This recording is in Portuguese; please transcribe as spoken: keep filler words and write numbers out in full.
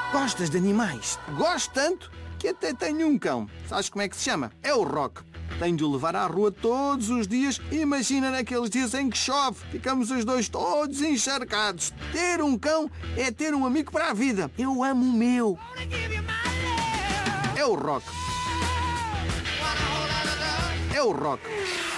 Gostas de animais? Gosto tanto que até tenho um cão. Sabes como é que se chama? É o Rock. Tenho de o levar à rua todos os dias. Imagina naqueles dias em que chove. Ficamos os dois todos encharcados. Ter um cão é ter um amigo para a vida. Eu amo o meu. É o Rock. É o Rock.